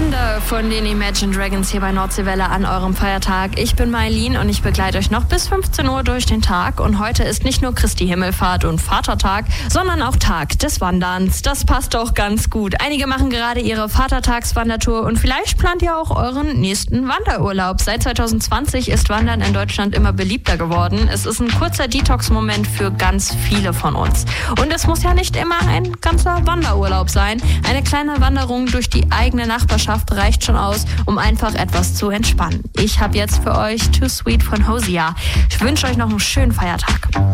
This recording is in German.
Wunder von den Imagine Dragons hier bei Nordseewelle an eurem Feiertag. Ich bin Mailin und ich begleite euch noch bis 15 Uhr durch den Tag. Und heute ist nicht nur Christi Himmelfahrt und Vatertag, sondern auch Tag des Wanderns. Das passt doch ganz gut. Einige machen gerade ihre Vatertagswandertour und vielleicht plant ihr auch euren nächsten Wanderurlaub. Seit 2020 ist Wandern in Deutschland immer beliebter geworden. Es ist ein kurzer Detox-Moment für ganz viele von uns. Und es muss ja nicht immer ein ganzer Wanderurlaub sein. Eine kleine Wanderung durch die eigene Nachbarschaft reicht schon aus, um einfach etwas zu entspannen. Ich habe jetzt für euch Too Sweet von Hosea. Ich wünsche euch noch einen schönen Feiertag.